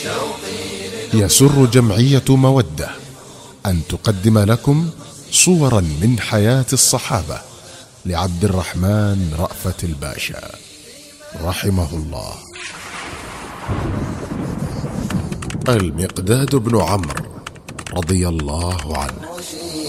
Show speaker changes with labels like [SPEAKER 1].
[SPEAKER 1] يسر جمعية مودة أن تقدم لكم صورا من حياة الصحابة لعبد الرحمن رأفت الباشا رحمه الله. المقداد بن عمرو رضي الله عنه